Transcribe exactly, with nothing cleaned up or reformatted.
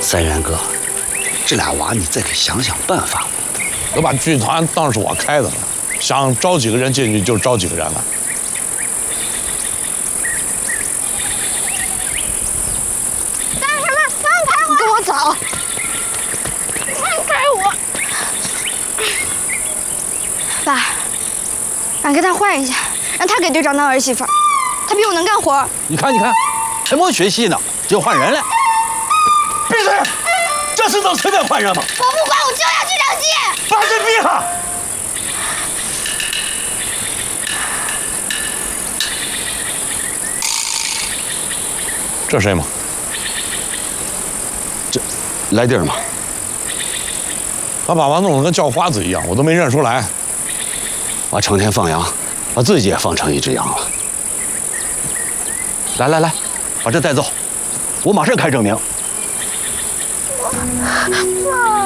三元哥，这俩娃你再给想想办法。 都把剧团当是我开的了，想招几个人进去就招几个人了。 干什么？放开我！跟我走！放开我！爸，俺跟他换一下，让他给队长当儿媳妇，他比我能干活。 你看，你看，还没学戏呢，就换人了。闭嘴！这是能随便换人吗？ 我不管，我就要这场戏！ 把嘴闭上！ 这谁吗？ 这来地儿吗？ 他把娃弄得跟叫花子一样，我都没认出来。 我成天放羊，把自己也放成一只羊了。来来来，把这带走，我马上开证明。 爸。